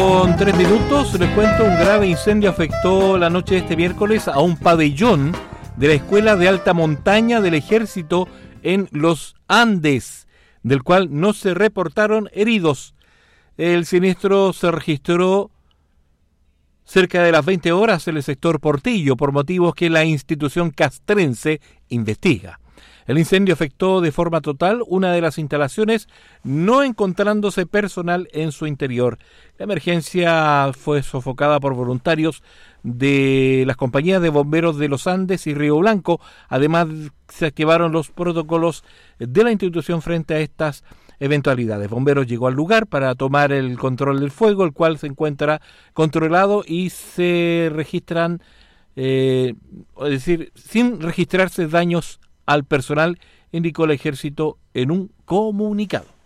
Con 3 minutos les cuento, un grave incendio afectó la noche de este miércoles a un pabellón de la Escuela de Alta Montaña del Ejército en los Andes, del cual no se reportaron heridos. El siniestro se registró cerca de las 20 horas en el sector Portillo, por motivos que la institución castrense investiga. El incendio afectó de forma total una de las instalaciones, no encontrándose personal en su interior. La emergencia fue sofocada por voluntarios de las compañías de bomberos de los Andes y Río Blanco. Además, se activaron los protocolos de la institución frente a estas eventualidades. Bomberos llegó al lugar para tomar el control del fuego, el cual se encuentra controlado y se registran, es decir, sin registrarse daños al personal, indicó el Ejército en un comunicado.